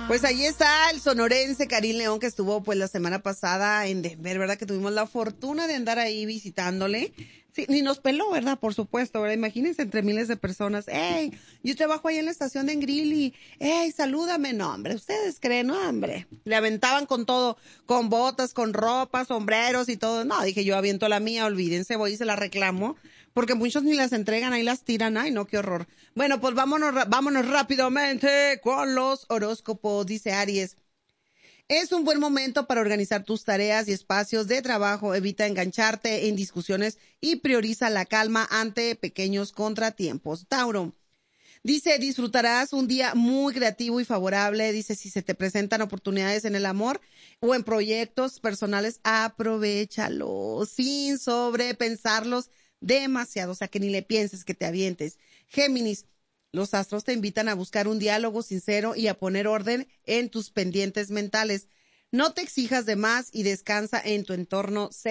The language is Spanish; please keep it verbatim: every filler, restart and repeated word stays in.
Pues ahí está el sonorense Karim León, que estuvo pues la semana pasada en Denver, ¿verdad? Que tuvimos la fortuna de andar ahí visitándole. Sí, ni nos peló, ¿verdad? Por supuesto, ¿verdad? Imagínense entre miles de personas. ¡Ey! Yo trabajo ahí en la estación de Engrilly. ¡Ey! Salúdame. No, hombre, ustedes creen, no, hombre. Le aventaban con todo, con botas, con ropa, sombreros y todo. No, dije yo aviento la mía, olvídense, voy y se la reclamo. Porque muchos ni las entregan, ahí las tiran. Ay, no, qué horror. Bueno, pues vámonos, vámonos rápidamente con los horóscopos, dice Aries. Es un buen momento para organizar tus tareas y espacios de trabajo. Evita engancharte en discusiones y prioriza la calma ante pequeños contratiempos. Tauro. Dice, disfrutarás un día muy creativo y favorable. Dice, si se te presentan oportunidades en el amor o en proyectos personales, aprovéchalos sin sobrepensarlos demasiado. O sea, que ni le pienses, que te avientes. Géminis. Los astros te invitan a buscar un diálogo sincero y a poner orden en tus pendientes mentales. No te exijas de más y descansa en tu entorno